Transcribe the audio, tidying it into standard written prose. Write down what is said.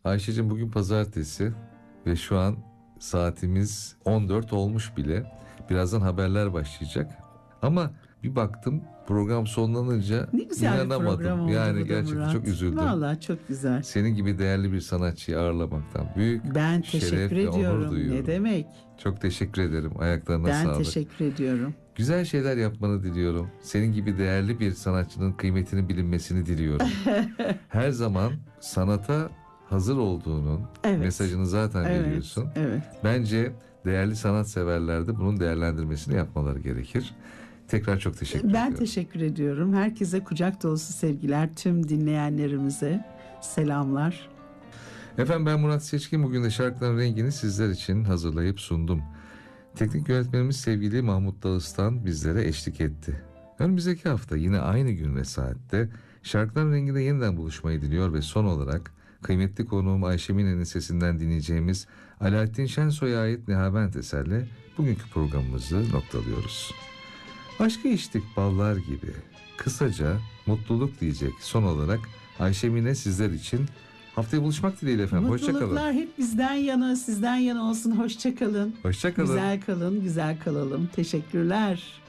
Ayşe'cim bugün pazartesi ve şu an saatimiz 14 olmuş bile. Birazdan haberler başlayacak. Ama bir baktım program sonlanınca ne güzel inanamadım. Bir program oldu Yani bu da gerçekten Murat. çok üzüldüm. Vallahi çok güzel. Senin gibi değerli bir sanatçıyı ağırlamaktan büyük Ben şeref teşekkür ve onur ediyorum. duyuyorum. Ne demek? Çok teşekkür ederim. Ayaklarına sağlık. Ben teşekkür ediyorum. Güzel şeyler yapmanı diliyorum. Senin gibi değerli bir sanatçının kıymetinin bilinmesini diliyorum. Her zaman sanata hazır olduğunun mesajını zaten veriyorsun. Evet. Bence değerli sanatseverler de bunun değerlendirmesini yapmaları gerekir. Tekrar çok teşekkür ediyorum. Ben teşekkür ediyorum. Herkese kucak dolusu sevgiler. Tüm dinleyenlerimize selamlar. Efendim ben Murat Seçkin. Bugün de şarkıların rengini sizler için hazırlayıp sundum. Teknik yönetmenimiz sevgili Mahmut Dağıstan bizlere eşlik etti. Önümüzdeki hafta yine aynı gün ve saatte şarkıların renginde yeniden buluşmayı diliyor ve son olarak kıymetli konuğum Ayşe Mine'nin sesinden dinleyeceğimiz Alaaddin Şensoy'a ait Nehabent eserle bugünkü programımızı noktalıyoruz. Aşkı içtik ballar gibi, kısaca mutluluk diyecek son olarak Ayşe Mine sizler için. Haftaya buluşmak dileğiyle efendim. Hoşçakalın. Mutluluklar hep bizden yana, sizden yana olsun. Hoşçakalın. Hoşçakalın. Güzel kalın, güzel kalalım. Teşekkürler.